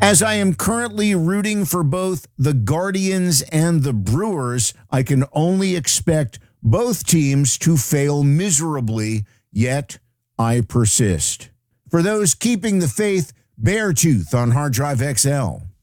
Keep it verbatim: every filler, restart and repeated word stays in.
As I am currently rooting for both the Guardians and the Brewers, I can only expect both teams to fail miserably, yet I persist. For those keeping the faith, Beartooth on Hard Drive X L.